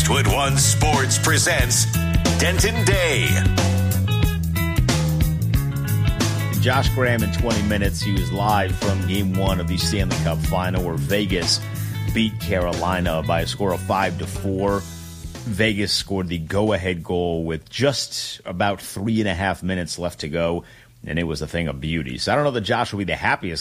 Westwood One Sports presents Denton Day. Josh Graham in 20 minutes. He was live from Game 1 of the Stanley Cup Final where Vegas beat Carolina by a score of 5-4. Vegas scored the go-ahead goal with just about 3.5 minutes left to go, and it was a thing of beauty. So I don't know that Josh will be the happiest